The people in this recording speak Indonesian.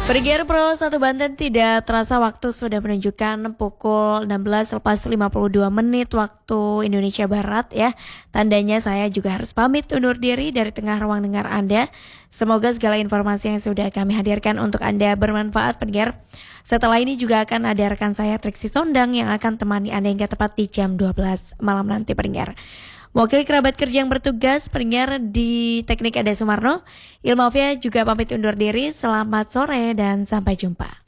Pendengar Pro 1 Banten, tidak terasa waktu sudah menunjukkan pukul 16:52 waktu Indonesia Barat ya. Tandanya saya juga harus pamit undur diri dari tengah ruang dengar Anda. Semoga segala informasi yang sudah kami hadirkan untuk Anda bermanfaat, pendengar. Setelah ini juga akan ada rekan saya Triksi Sondang yang akan temani Anda hingga tepat di jam 12 malam nanti, pendengar. Mewakili kerabat kerja yang bertugas, pendengar di teknik ada Sumarno, Ilmavia juga pamit undur diri. Selamat sore dan sampai jumpa.